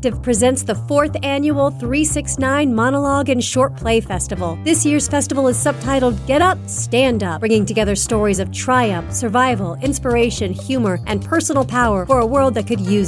Collective presents the 4th annual 369 Monologue and Short Play Festival. This year's festival is subtitled Get Up, Stand Up, bringing together stories of triumph, survival, inspiration, humor, and personal power for a world that could use